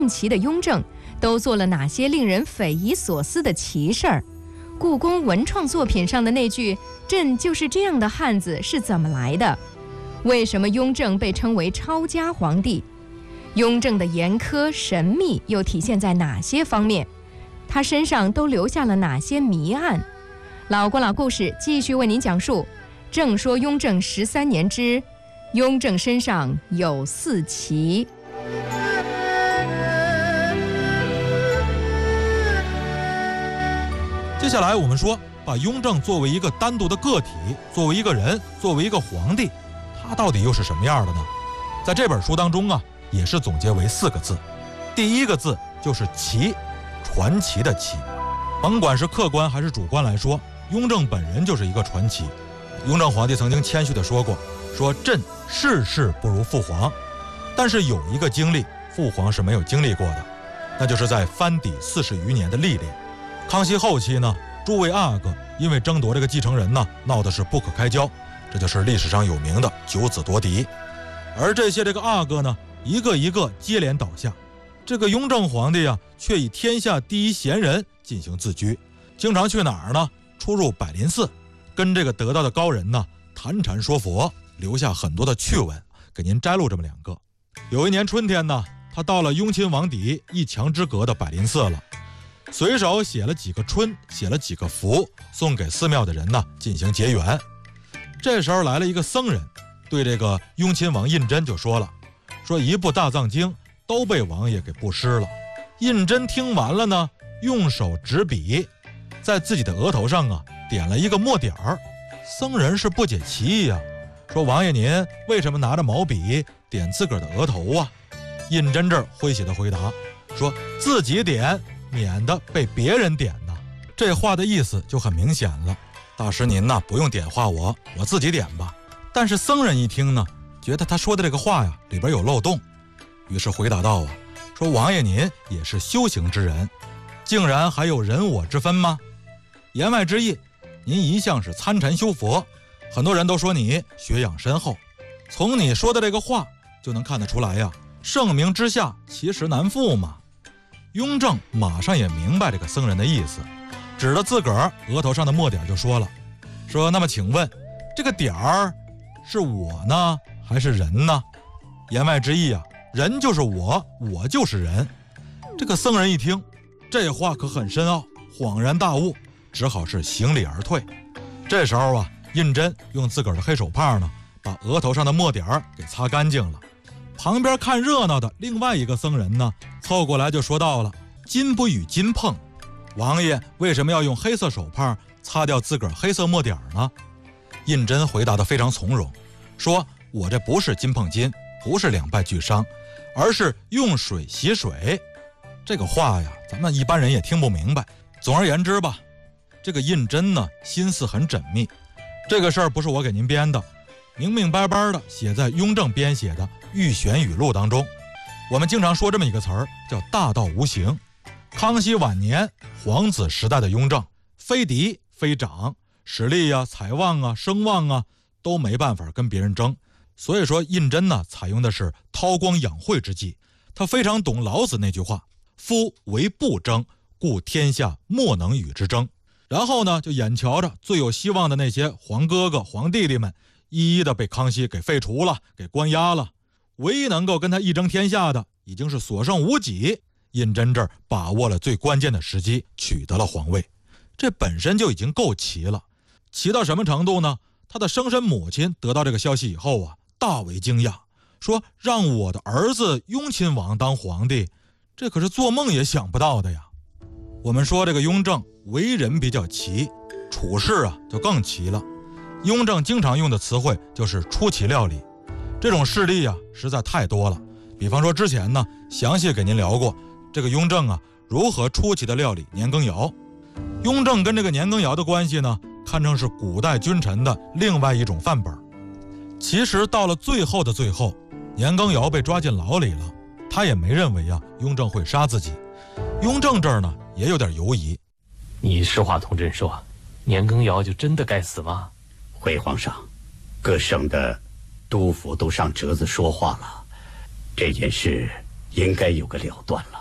齐的雍正都做了哪些令人匪夷所思的奇事儿？故宫文创作品上的那句“朕就是这样的汉子”是怎么来的？为什么雍正被称为抄家皇帝？雍正的严苛神秘又体现在哪些方面？他身上都留下了哪些谜案？老郭老故事继续为您讲述。正说雍正13年之雍正身上有4奇。 接下来我们说，把雍正作为一个单独的个体，作为一个人，作为一个皇帝，他到底又是什么样的呢？在这本书当中啊，也是总结为4个字。第一个字就是奇，传奇的奇。甭管是客观还是主观来说，雍正本人就是一个传奇。雍正皇帝曾经谦虚地说过，说朕事事不如父皇，但是有一个经历父皇是没有经历过的，那就是在藩邸40余年的历练。康熙后期呢，诸位阿哥因为争夺这个继承人呢，闹得是不可开交，这就是历史上有名的9子夺嫡。而这些阿哥呢，一个一个接连倒下，这个雍正皇帝啊，却以天下第一贤人进行自居，经常去哪儿呢？出入百林寺，跟这个得道的高人呢谈禅说佛，留下很多的趣闻，给您摘录这么2个。有一年春天呢，他到了雍亲王邸1墙之隔的百林寺了，随手写了几个春，写了几个福，送给寺庙的人呢进行结缘。这时候来了一个僧人，对这个雍亲王胤禛就说了，说1部大藏经都被王爷给布施了。胤禛听完了呢，用手执笔，在自己的额头上啊点了一个墨点儿。僧人是不解其意啊，说王爷您为什么拿着毛笔点自个儿的额头啊？胤禛这儿诙谐的回答说，自己点免得被别人点呢。这话的意思就很明显了，大师您不用点化我自己点吧。但是僧人一听呢，觉得他说的这个话呀里边有漏洞，于是回答道说王爷您也是修行之人，竟然还有人我之分吗？言外之意，您一向是参禅修佛，很多人都说你学养深厚，从你说的这个话就能看得出来呀，盛名之下其实难副嘛。雍正马上也明白这个僧人的意思，指着自个儿额头上的墨点就说了，说那么请问这个点儿是我呢还是人呢？言外之意啊，人就是我，我就是人。这个僧人一听这话可很深奥，恍然大悟，只好是行礼而退。这时候啊，胤禛用自个儿的黑手帕呢，把额头上的墨点给擦干净了。旁边看热闹的另外一个僧人呢，凑过来就说到了，金不与金碰，王爷为什么要用黑色手帕擦掉自个儿黑色墨点呢？胤禛回答得非常从容，说我这不是金碰金，不是两败俱伤，而是用水洗水。这个话呀，咱们一般人也听不明白。总而言之吧，这个胤禛呢，心思很缜密，这个事儿不是我给您编的，明明白白的写在雍正编写的《御选语录》当中。我们经常说这么一个词儿，叫大道无形。康熙晚年皇子时代的雍正，非嫡非长，实力啊、财旺啊、声望啊都没办法跟别人争，所以说胤禛呢采用的是韬光养晦之计。他非常懂老子那句话，夫为不争，故天下莫能与之争。然后呢，就眼瞧着最有希望的那些皇哥哥皇弟弟们一一的被康熙给废除了，给关押了，唯一能够跟他一争天下的已经是所剩无几。胤禛这儿把握了最关键的时机，取得了皇位，这本身就已经够奇了。奇到什么程度呢？他的生身母亲得到这个消息以后啊，大为惊讶，说让我的儿子雍亲王当皇帝，这可是做梦也想不到的呀。我们说这个雍正为人比较奇，处事啊就更奇了。雍正经常用的词汇就是出奇料理，这种事例啊实在太多了。比方说之前呢，详细给您聊过这个雍正啊如何出奇的料理年羹尧。雍正跟这个年羹尧的关系呢，堪称是古代君臣的另外一种范本。其实到了最后的最后，年羹尧被抓进牢里了，他也没认为啊雍正会杀自己。雍正这儿呢也有点犹疑。 你实话同朕说，年羹尧就真的该死吗？ 回皇上，各省的督府都上折子说话了，这件事应该有个了断了。